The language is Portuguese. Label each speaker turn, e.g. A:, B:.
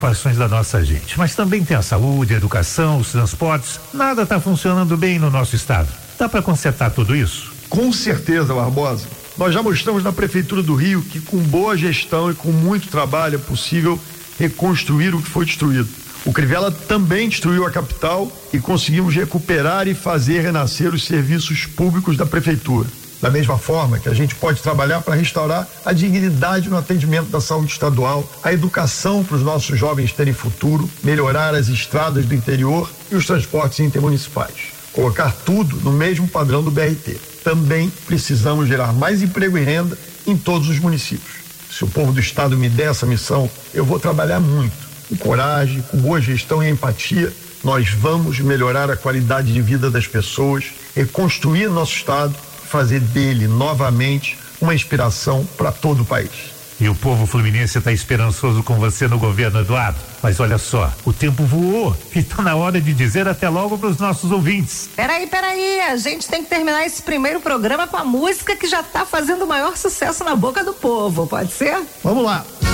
A: preocupações da nossa gente, mas também tem a saúde, a educação, os transportes. Nada está funcionando bem no nosso estado. Dá para consertar tudo isso?
B: Com certeza, Barbosa. Nós já mostramos na Prefeitura do Rio que com boa gestão e com muito trabalho é possível reconstruir o que foi destruído. O Crivella também destruiu a capital e conseguimos recuperar e fazer renascer os serviços públicos da Prefeitura. Da mesma forma que a gente pode trabalhar para restaurar a dignidade no atendimento da saúde estadual, a educação para os nossos jovens terem futuro, melhorar as estradas do interior e os transportes intermunicipais. Colocar tudo no mesmo padrão do BRT. Também precisamos gerar mais emprego e renda em todos os municípios. Se o povo do estado me der essa missão, eu vou trabalhar muito. Com coragem, com boa gestão e empatia, nós vamos melhorar a qualidade de vida das pessoas, reconstruir nosso estado, fazer dele novamente uma inspiração para todo o país.
A: E o povo fluminense está esperançoso com você no governo, Eduardo. Mas olha só, o tempo voou e tá na hora de dizer até logo para os nossos ouvintes.
C: Peraí, a gente tem que terminar esse primeiro programa com a música que já tá fazendo o maior sucesso na boca do povo, pode ser?
B: Vamos lá.